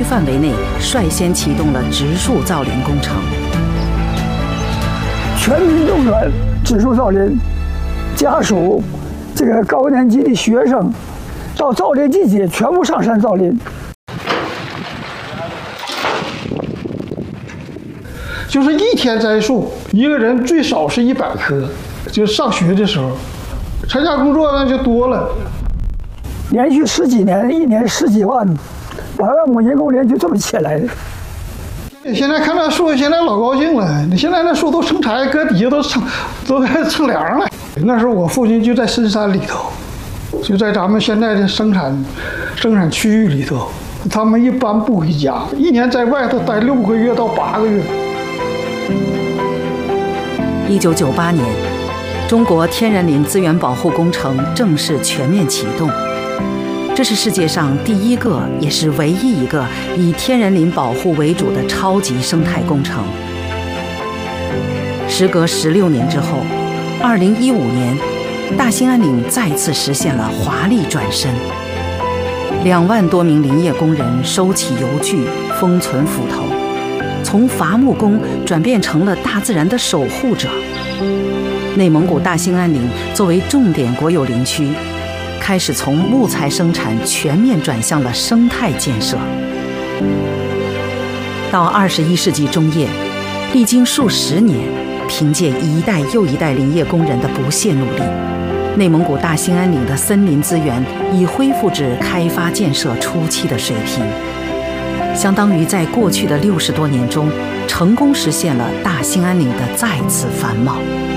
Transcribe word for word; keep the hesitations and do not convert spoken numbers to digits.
范围内率先启动了植树造林工程。 全民动员植树造林，家属、这个高年级的学生，到造林季节全部上山造林。 就是一天栽树，一个人最少是一百棵。就上学的时候，参加工作那就多了。 连续十几年，一年十几万，百万亩人工林就这么起来的。 现在看那树，现在老高兴了。你现在那树都成柴，搁底下都乘都乘凉了。那时候我父亲就在深山里头，就在咱们现在的生产生产区域里头。他们一般不回家，一年在外头待六个月到八个月。 一九九八年，中国天然林资源保护工程正式全面启动。这是世界上第一个，也是唯一一个以天然林保护为主的超级生态工程。时隔十六年之后，二零一五年，大兴安岭再次实现了华丽转身。两万多名林业工人收起油锯，封存斧头，从伐木工转变成了大自然的守护者。内蒙古大兴安岭作为重点国有林区，开始从木材生产全面转向了生态建设。到二十一世纪中叶，历经数十年，凭借一代又一代林业工人的不懈努力，内蒙古大兴安岭的森林资源已恢复至开发建设初期的水平，相当于在过去的六十多年中，成功实现了大兴安岭的再次繁茂。